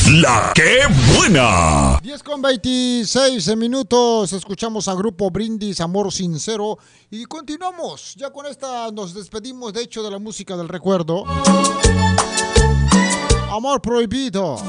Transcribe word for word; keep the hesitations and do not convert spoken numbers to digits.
La que buena. diez con veintiséis minutos. Escuchamos a Grupo Brindis, Amor Sincero. Y continuamos. Ya con esta nos despedimos, de hecho, de la música del recuerdo. Amor Prohibido.